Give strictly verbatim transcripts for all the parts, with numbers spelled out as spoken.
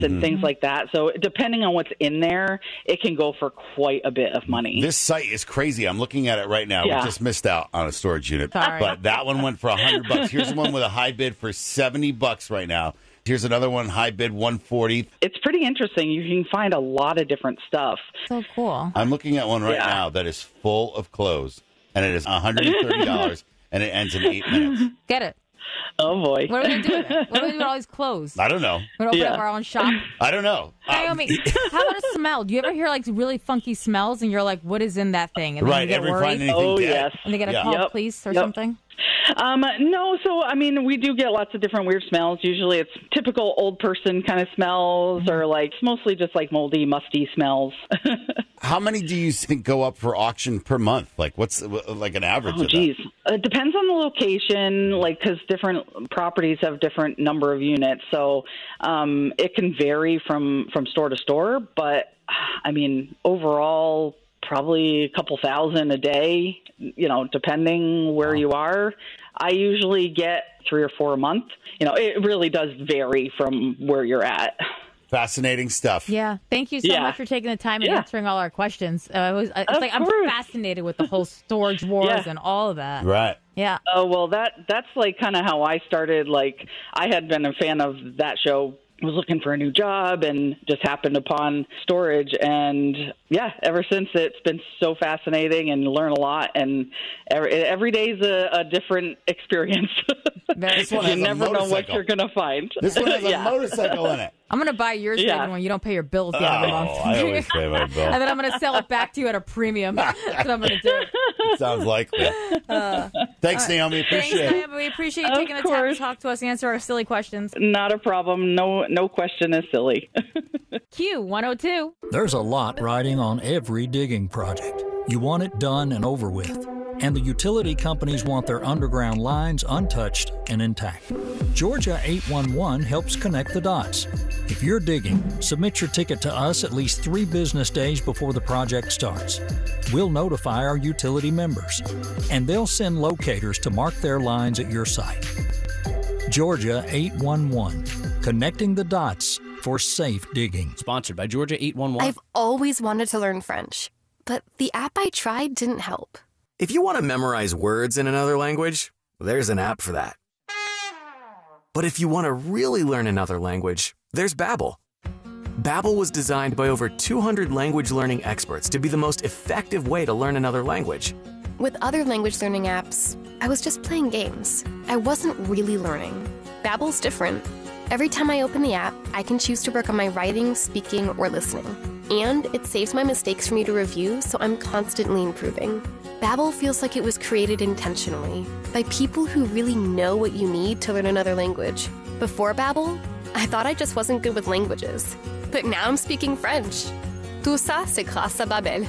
and Mm. things like that. So depending on what's in there, it can go for quite a bit of money. This site is crazy. I'm looking at it right now. Yeah. We just missed out on a storage unit. Sorry. But that one went for one hundred bucks. Here's the one with a high bid for seventy bucks right now. Here's another one, high bid one forty. It's pretty interesting. You can find a lot of different stuff. So cool. I'm looking at one right Yeah. now that is full of clothes, and it is one hundred thirty dollars, and it ends in eight minutes. Get it. Oh, boy. What are we going to do with it? What are we going to do with all these clothes? I don't know. We're going to open Yeah. up our own shop? I don't know. Naomi, how about a smell? Do you ever hear like really funky smells and you're like, what is in that thing? And then Right, you get every worried find anything Oh, dead. yes. and they got to Yeah. call Yep. police or Yep. something? Um, no, so, I mean, we do get lots of different weird smells. Usually it's typical old person kind of smells or, like, mostly just, like, moldy, musty smells. How many do you think go up for auction per month? Like, what's like an average Oh, of geez. It depends on the location, like, because different properties have different number of units. So um, it can vary from, from store to store. But, I mean, overall, probably a couple thousand a day, you know, depending where Wow. you are. I usually get three or four a month. You know, it really does vary from where you're at. that? Fascinating stuff. Yeah. Thank you so Yeah. much for taking the time and Yeah. answering all our questions. Uh, it was, it's Of like I'm course. fascinated with the whole storage wars Yeah. and all of that. Right. Yeah. Oh, well, that that's like kind of how I started. Like, I had been a fan of that show, was looking for a new job, and just happened upon storage. And, yeah, ever since, it's been so fascinating and learn a lot. And every, every day's a, a different experience. Very This one You has a never know what motorcycle. you're going to find. This one has a Yeah. motorcycle in it. I'm going to buy yours Yeah. David, when you don't pay your bills at Oh, the end of the month. I always pay my bill. And then I'm going to sell it back to you at a premium. That's what I'm going to do. Sounds likely. Thanks, Naomi. Thanks, Appreciate it. Naomi. We appreciate you Of taking the time to course. talk to us, answer our silly questions. Not a problem. No, no question is silly. Q one oh two. There's a lot riding on every digging project. You want it done and over with. And the utility companies want their underground lines untouched and intact. Georgia eight one one helps connect the dots. If you're digging, submit your ticket to us at least three business days before the project starts. We'll notify our utility members, and they'll send locators to mark their lines at your site. Georgia eight one one, connecting the dots for safe digging. Sponsored by Georgia eight one one. I've always wanted to learn French, but the app I tried didn't help. If you want to memorize words in another language, there's an app for that. But if you want to really learn another language, there's Babbel. Babbel was designed by over two hundred language learning experts to be the most effective way to learn another language. With other language learning apps, I was just playing games. I wasn't really learning. Babbel's different. Every time I open the app, I can choose to work on my writing, speaking, or listening. And it saves my mistakes for me to review, so I'm constantly improving. Babbel feels like it was created intentionally by people who really know what you need to learn another language. Before Babbel, I thought I just wasn't good with languages. But now I'm speaking French. Tout ça, c'est grâce à Babbel.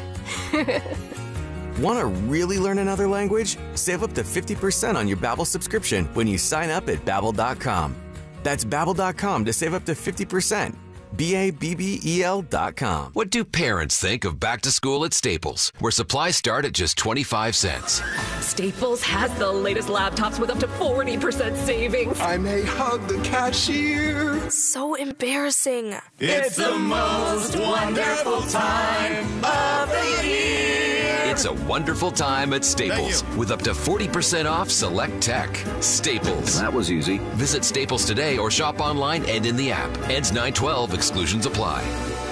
Want to really learn another language? Save up to fifty percent on your Babbel subscription when you sign up at babbel dot com. That's babbel dot com to save up to fifty percent. B A B B E L dot com. What do parents think of back to school at Staples, where supplies start at just twenty-five cents? Staples has the latest laptops with up to forty percent savings. I may hug the cashier. So embarrassing. It's the most wonderful time of the year. It's a wonderful time at Staples with up to forty percent off select tech. Staples. That was easy. Visit Staples today or shop online and in the app. Ends nine twelve. Exclusions apply.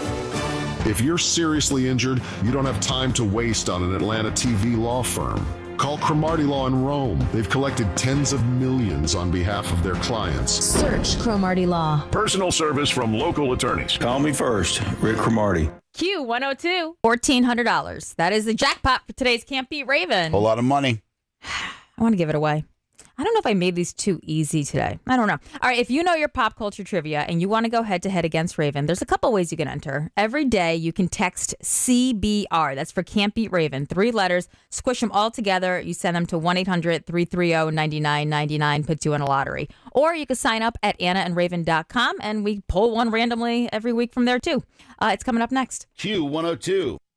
If you're seriously injured, you don't have time to waste on an Atlanta T V law firm. Call Cromartie Law in Rome. They've collected tens of millions on behalf of their clients. Search Cromartie Law. Personal service from local attorneys. Call me first, Rick Cromartie. Q one oh two. fourteen hundred dollars. That is the jackpot for today's Can't Beat Raven. A lot of money. I want to give it away. I don't know if I made these too easy today. I don't know. All right, if you know your pop culture trivia and you want to go head to head against Raven, there's a couple ways you can enter. Every day you can text C B R. That's for Can't Beat Raven. Three letters. Squish them all together. You send them to one eight hundred three three zero nine nine nine nine. Puts you in a lottery. Or you can sign up at anna and raven dot com and we pull one randomly every week from there too. Uh, it's coming up next. Q one oh two.